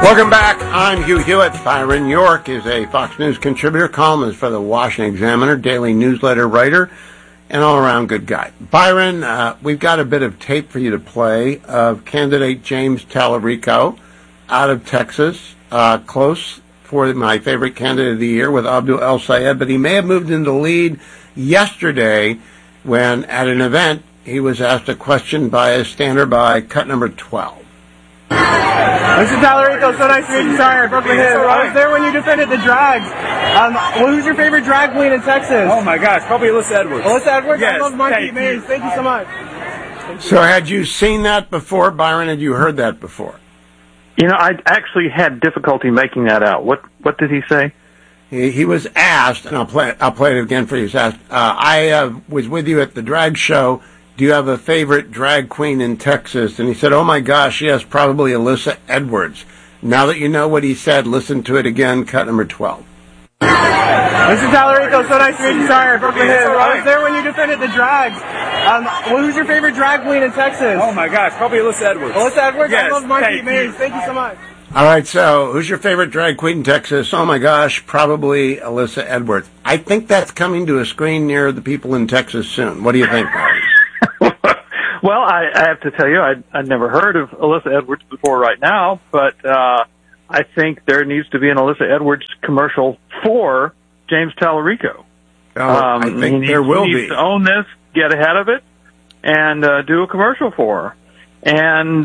Welcome back. I'm Hugh Hewitt. Byron York is a Fox News contributor, columnist for the Washington Examiner, daily newsletter writer, and all-around good guy. Byron, we've got a bit of tape for you to play of candidate James Tallarico out of Texas, close for my favorite candidate of the year with Abdul El Sayed, but he may have moved into the lead yesterday when, at an event, he was asked a question by a stander by cut number 12. Mr. Tallarico, so nice to meet you. Sorry, I broke my head. I was there when you defended the drags. Who's your favorite drag queen in Texas? Oh my gosh, probably Alyssa Edwards. Alyssa Edwards? Yes, I love Monkey thank you. Maze. Thank you so much. So had you seen that before, Byron? Had you heard that before? You know, I actually had difficulty making that out. What did he say? He was asked, and I'll play it again for you. He was asked, I was with you at the drag show. Do you have a favorite drag queen in Texas? And he said, oh my gosh, yes, probably Alyssa Edwards. Now that you know what he said, listen to it again, cut number 12. Mr. Tallarico, so nice to meet you. Sorry, I broke my head. I was there when you defended the drags. Who's your favorite drag queen in Texas? Oh my gosh, probably Alyssa Edwards. Alyssa Edwards? Yes, I love Monkey thank Maze. you. Thank you so much. All right, so who's your favorite drag queen in Texas? Oh my gosh, probably Alyssa Edwards. I think that's coming to a screen near the people in Texas soon. What do you think, Byron? Well, I have to tell you, I'd never heard of Alyssa Edwards before right now, but I think there needs to be an Alyssa Edwards commercial for James Tallarico. I think there will be. He needs to own this, get ahead of it, and do a commercial for her. And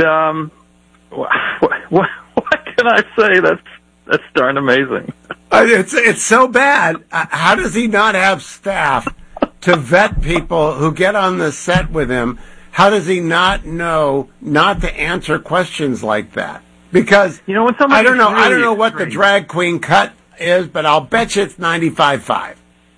what can I say? That's darn amazing. It's so bad. How does he not have staff to vet people who get on the set with him? How does he not know not to answer questions like that? Because when I don't know. really I don't know what the extreme. drag queen cut is, but I'll bet you it's 95.5.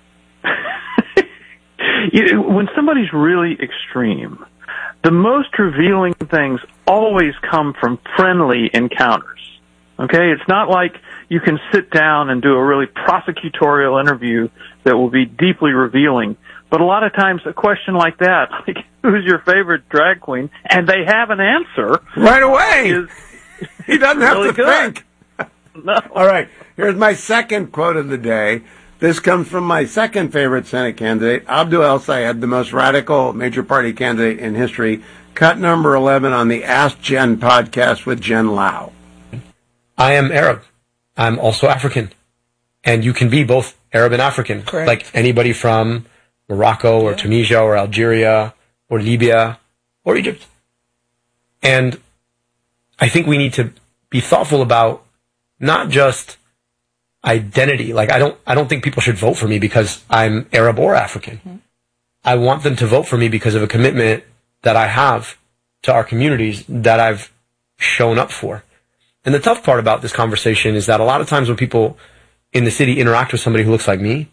When somebody's really extreme, the most revealing things always come from friendly encounters. Okay? It's not like you can sit down and do a really prosecutorial interview that will be deeply revealing. But a lot of times a question like that, like, who's your favorite drag queen? And they have an answer. Right away. He doesn't have really to good. think. No. All right. Here's my second quote of the day. This comes from my second favorite Senate candidate, Abdul El Sayed, the most radical major party candidate in history. Cut number 11 on the Ask Jen podcast with Jen Lau. I am Arab. I'm also African. And you can be both Arab and African. Correct. Like anybody from Morocco or Tunisia or Algeria or Libya or Egypt. And I think we need to be thoughtful about not just identity. Like I don't think people should vote for me because I'm Arab or African. Mm-hmm. I want them to vote for me because of a commitment that I have to our communities that I've shown up for. And the tough part about this conversation is that a lot of times when people in the city interact with somebody who looks like me,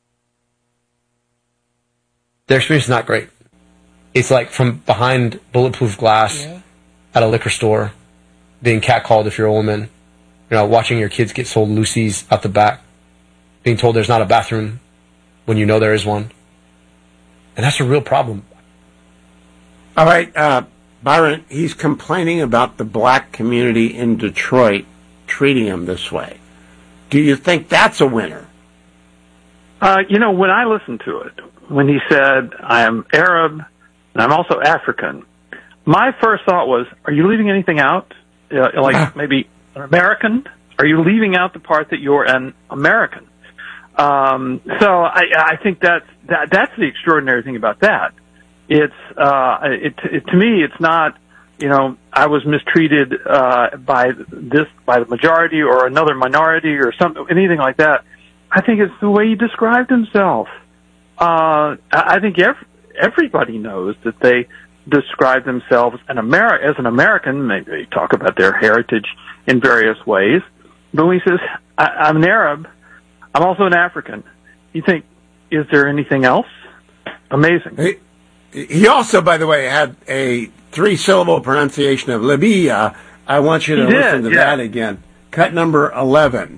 their experience is not great. It's like from behind bulletproof glass at a liquor store, being catcalled if you're a woman, watching your kids get sold Lucy's out the back, being told there's not a bathroom when you know there is one. And that's a real problem. All right, Byron, he's complaining about the black community in Detroit treating him this way. Do you think that's a winner? When I listened to it, when he said, I am Arab and I'm also African, my first thought was, are you leaving anything out? Maybe an American? Are you leaving out the part that you're an American? So I think that's the extraordinary thing about that. It's to me, it's not, I was mistreated by the majority or another minority or anything like that. I think it's the way he described himself. I think everybody knows that they describe themselves as an American. They talk about their heritage in various ways. But when he says, I'm an Arab, I'm also an African, you think, is there anything else? Amazing. He also, by the way, had a 3-syllable pronunciation of Libya. I want you to listen to that again. Cut number 11.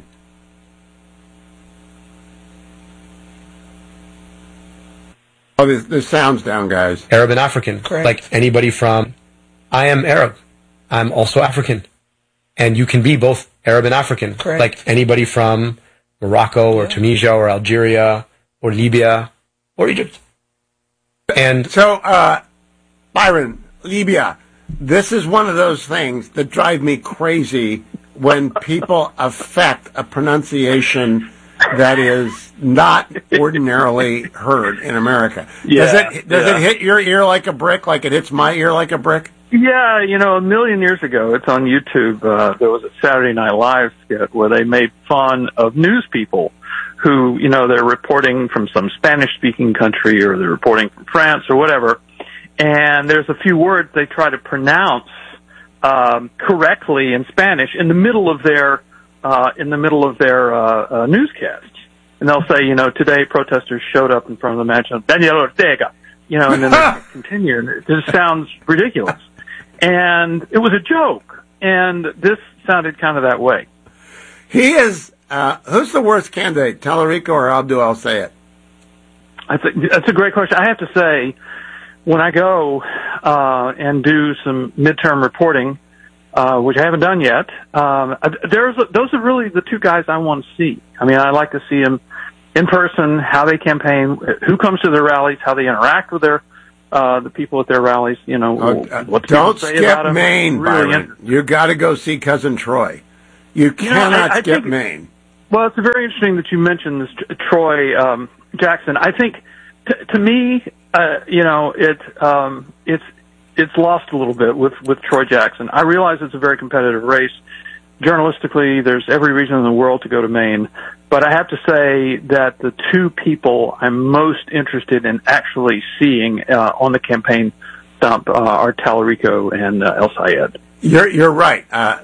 Oh, the sound's down, guys. Arab and African. Correct. Like anybody from... I am Arab. I'm also African. And you can be both Arab and African, Correct. like anybody from Morocco or Tunisia or Algeria or Libya or Egypt. And So, Byron, Libya, this is one of those things that drive me crazy when people affect a pronunciation that is not ordinarily heard in America. Does it hit your ear like a brick, like it hits my ear like a brick? Yeah, a million years ago, it's on YouTube. There was a Saturday Night Live skit where they made fun of news people who, they're reporting from some Spanish-speaking country or they're reporting from France or whatever, and there's a few words they try to pronounce correctly in Spanish in the middle of their newscasts. And they'll say, today protesters showed up in front of the mansion of Daniel Ortega, and then they continue, and it just sounds ridiculous. And it was a joke, and this sounded kind of that way. He is, who's the worst candidate, Tallarico or Abdul Al-Sayed? That's a great question. I have to say, when I go and do some midterm reporting, which I haven't done yet, those are really the two guys I want to see. I mean, I like to see them in person, how they campaign, who comes to their rallies, how they interact with the people at their rallies. What don't say skip about them. Maine, Really Byron. You got to go see Cousin Troy. You cannot I skip think, Maine. Well, it's very interesting that you mentioned this Troy Jackson. I think, to me, it's lost a little bit with Troy Jackson. I realize it's a very competitive race. Journalistically, there's every reason in the world to go to Maine, but I have to say that the two people I'm most interested in actually seeing on the campaign stump are Tallarico and El-Sayed. You're right.